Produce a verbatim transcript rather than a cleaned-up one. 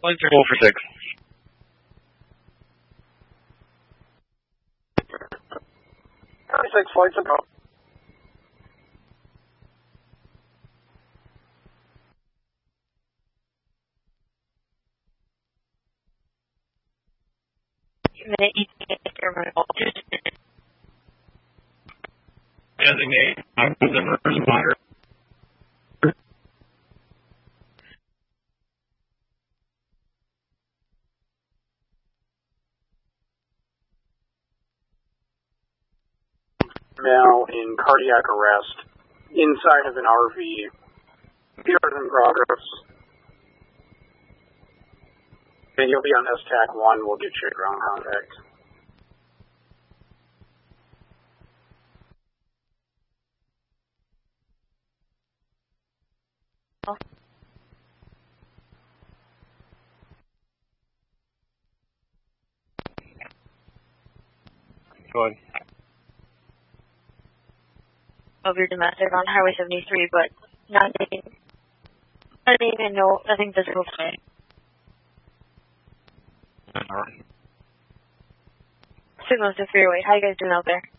Flights are full for six. thirty-six flights are go. Minute E T A terminal. Designate the responder. Now in cardiac arrest, inside of an R V. P R's in progress. And you'll be on S T A C one, we'll get you ground contact. Oh. Go ahead. Over domestic on Highway seventy-three, but nothing, nothing even no, nothing physical today. Alright. Signals to freeway. How you guys doing out there?